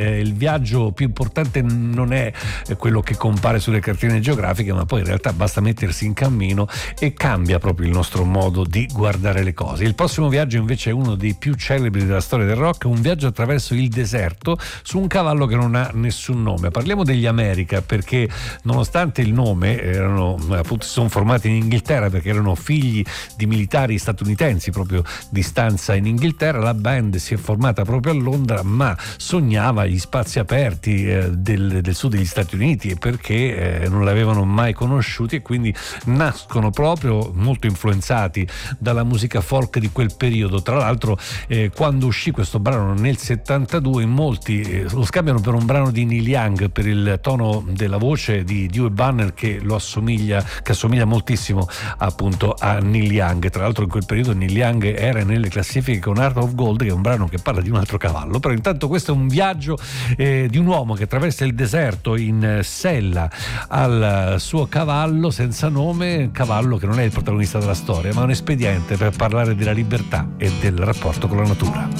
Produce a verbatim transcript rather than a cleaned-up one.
Eh, il viaggio più importante non è quello che compare sulle cartine geografiche, ma poi in realtà basta mettersi in cammino e cambia proprio il nostro modo di guardare le cose. Il prossimo viaggio invece è uno dei più celebri della storia del rock, un viaggio attraverso il deserto su un cavallo che non ha nessun nome. Parliamo degli America perché nonostante il nome erano appunto si sono formati in Inghilterra perché erano figli di militari statunitensi proprio di stanza in Inghilterra, la band si è formata proprio a Londra ma sognava gli spazi aperti eh, del, del sud degli Stati Uniti perché eh, non l'avevano mai conosciuti e quindi nascono proprio molto influenzati dalla musica folk di quel periodo. Tra l'altro eh, quando uscì questo brano nel settantadue in molti eh, lo scambiano per un brano di Neil Young per il tono della voce di Dewey Banner che lo assomiglia che assomiglia moltissimo appunto a Neil Young. Tra l'altro in quel periodo Neil Young era nelle classifiche con Heart of Gold, che è un brano che parla di un altro cavallo. Però intanto questo è un viaggio eh, di un uomo che attraversa il deserto in sella al suo cavallo senza nome, cavallo che non è il protagonista della storia ma un espediente per parlare della libertà e del rapporto con la natura.